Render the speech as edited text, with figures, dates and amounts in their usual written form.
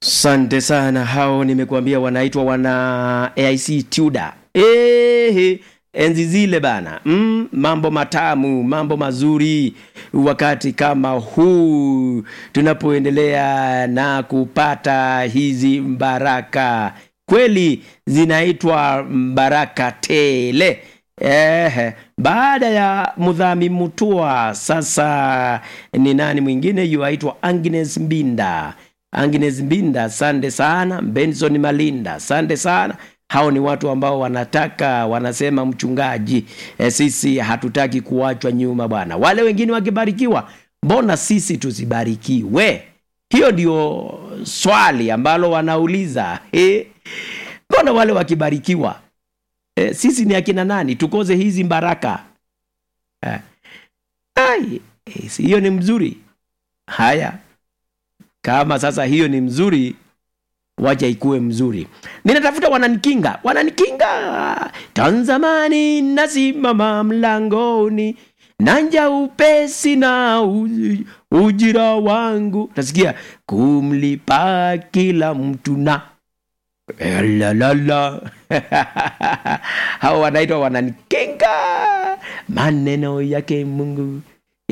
Sante sana, hao nimekuambia wanaitwa wana AIC Tudor. Enzi zile bana. Mambo matamu, mambo mazuri wakati kama huu tunapoendelea na kupata hizi baraka. Kweli zinaitwa baraka tele. Baada ya Mudhami Mutua, sasa ni nani mwingine yuaitwa Agnes Mbinda. Agnes Mbinda, sande sana. Benson Malinda, sande sana. Hao ni watu ambao wanasema mchungaji, sisi hatutaki kuachwa nyuma bwana. Wale wengine wakibarikiwa, mbona sisi tusibarikiwe? Hiyo ndio swali ambalo wanauliza. Mbona wale wakibarikiwa, sisi ni akina nani tukoze hizi baraka? Hiyo ni mzuri. Haya, kama sasa hiyo ni mzuri, wacha ikuwe mzuri. Ninatafuta wananikinga. Tanzamani nasimama mlangoni, nanja upesi na ujira wangu. Nasikia kumlipa kila mtu na la. Hao wanaitwa wananikinga. Maneno yake Mungu